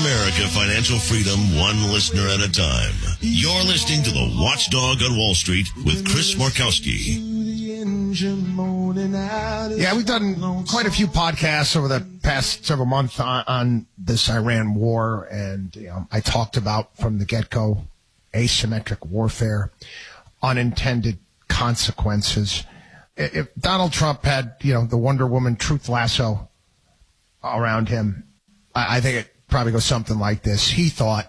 America financial freedom one listener at a time. You're listening to The Watchdog on Wall Street with Chris Markowski. Yeah, we've done quite a few podcasts over the past several months on this Iran war, and I talked about from the get-go asymmetric warfare, unintended consequences. If Donald Trump had, the Wonder Woman truth lasso around him, I think it probably goes something like this. He thought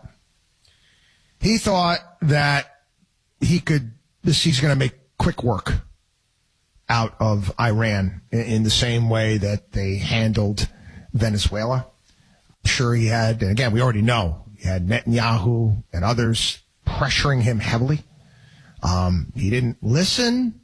that he's going to make quick work out of Iran in the same way that they handled Venezuela. Sure, he had, and again, we already know, he had Netanyahu and others pressuring him heavily. He didn't listen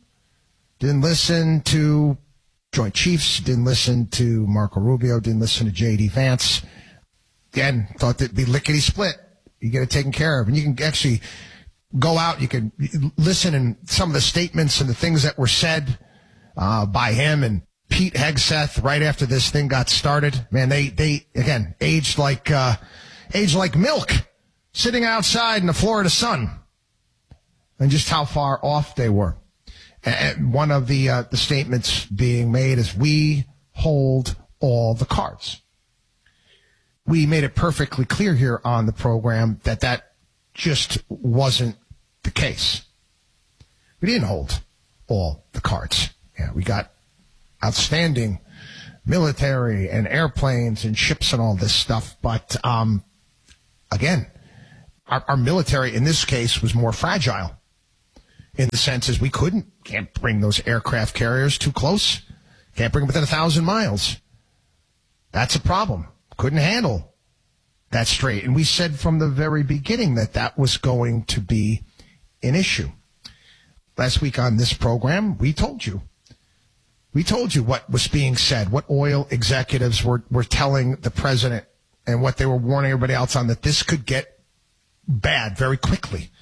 to Joint Chiefs, didn't listen to Marco Rubio, didn't listen to J.D. Vance. Again, thought that'd be lickety-split. You get it taken care of. And you can actually go out, you can listen and some of the statements and the things that were said by him and Pete Hegseth right after this thing got started. Man, they again, aged like milk, sitting outside in the Florida sun. And just how far off they were. And one of the statements being made is, we hold all the cards. We made it perfectly clear here on the program that just wasn't the case. We didn't hold all the cards. Yeah, we got outstanding military and airplanes and ships and all this stuff. But, again, our military in this case was more fragile in the sense as we can't bring those aircraft carriers too close. Can't bring them within 1,000 miles. That's a problem. Couldn't handle that straight. And we said from the very beginning that was going to be an issue. Last week on this program, we told you what was being said, what oil executives were telling the president and what they were warning everybody else on, that this could get bad very quickly.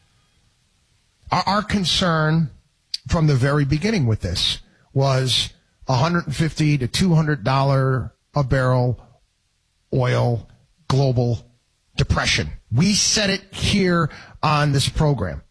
Our concern from the very beginning with this was $150 to $200 a barrel oil global depression. We said it here on this program.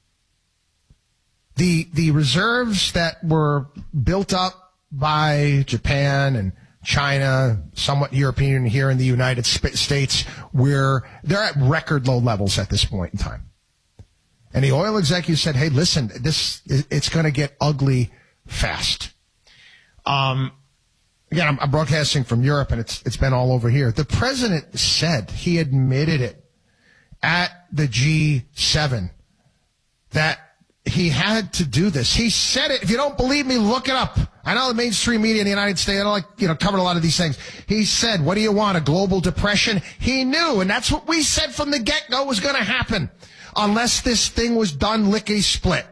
The reserves that were built up by Japan and China, somewhat European here in the United States, they're at record low levels at this point in time. And the oil executives said, hey, listen, it's going to get ugly fast. Again, I'm broadcasting from Europe, and it's been all over here. The president said, he admitted it at the G7, that he had to do this. He said it. If you don't believe me, look it up. I know the mainstream media in the United States, I don't covered a lot of these things. He said, what do you want, a global depression? He knew, and that's what we said from the get-go was going to happen, unless this thing was done lickety-split.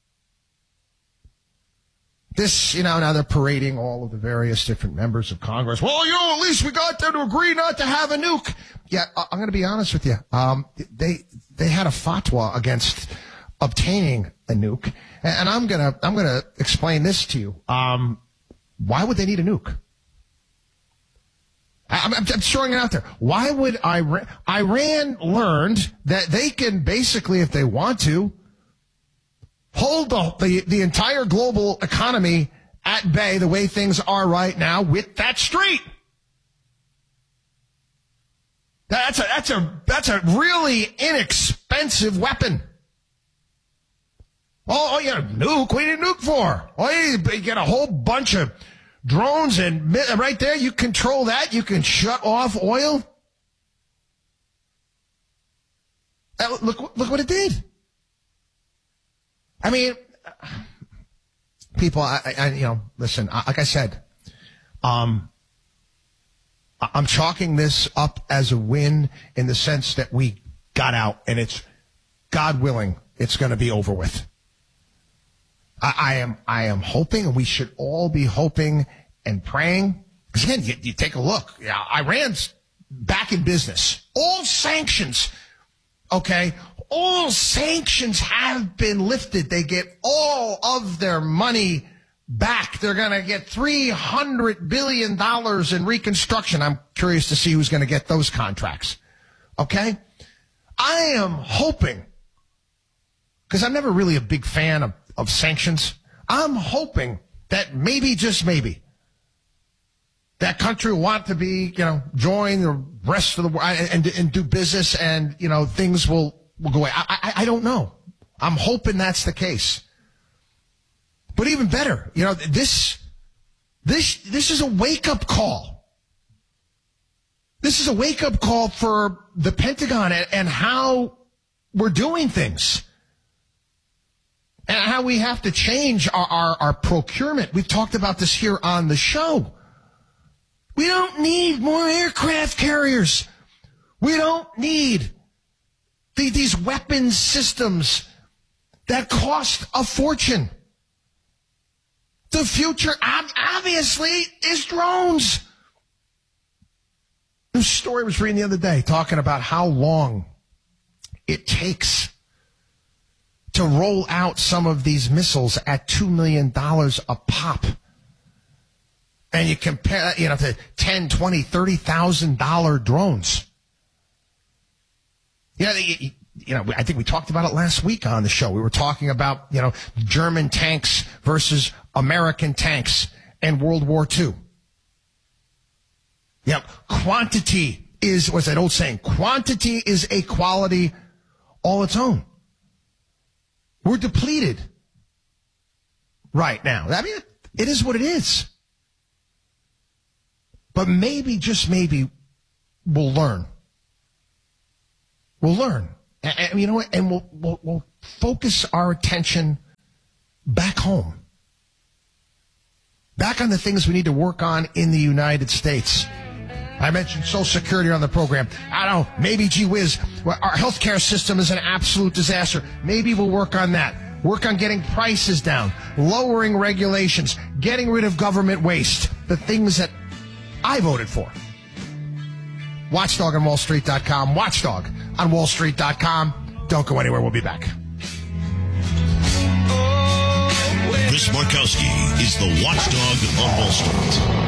This, now they're parading all of the various different members of Congress. Well, at least we got them to agree not to have a nuke. Yeah, I'm going to be honest with you. They had a fatwa against obtaining a nuke, and I'm gonna explain this to you. Why would they need a nuke? I'm throwing it out there. Why would Iran learned that they can basically, if they want to, hold the entire global economy at bay the way things are right now with that strait. That's a really inexpensive weapon. Oh, yeah, nuke. What do you need a nuke for? Oh, you get a whole bunch of drones, and right there, you control that. You can shut off oil. Look what it did. I mean, people, listen, like I said, I'm chalking this up as a win in the sense that we got out, and it's, God willing, it's going to be over with. I am hoping, and we should all be hoping and praying. Because again, you take a look. Yeah, Iran's back in business. All sanctions, okay? All sanctions have been lifted. They get all of their money back. They're going to get $300 billion in reconstruction. I'm curious to see who's going to get those contracts. Okay? I am hoping, because I'm never really a big fan of sanctions, I'm hoping that maybe, just maybe, that country will want to be, join the rest of the world and do business, and, things will go away. I don't know. I'm hoping that's the case. But even better, this is a wake-up call. This is a wake-up call for the Pentagon and how we're doing things. And how we have to change our procurement. We've talked about this here on the show. We don't need more aircraft carriers. We don't need these weapons systems that cost a fortune. The future, obviously, is drones. The story I was reading the other day talking about how long it takes to roll out some of these missiles at $2 million a pop. And you compare that, to $10,000, $20,000, $30,000 drones. I think we talked about it last week on the show. We were talking about, German tanks versus American tanks in World War II. Quantity is, what's that old saying? Quantity is a quality all its own. We're depleted right now. I mean, it is what it is. But maybe, just maybe, we'll learn. We'll learn. And you know what? And we'll focus our attention back home. Back on the things we need to work on in the United States. I mentioned Social Security on the program. I don't know, maybe, gee whiz, our healthcare system is an absolute disaster. Maybe we'll work on that. Work on getting prices down, lowering regulations, getting rid of government waste, the things that I voted for. Watchdog on WallStreet.com. Watchdog on WallStreet.com. Don't go anywhere. We'll be back. Chris Markowski is the Watchdog on Wall Street.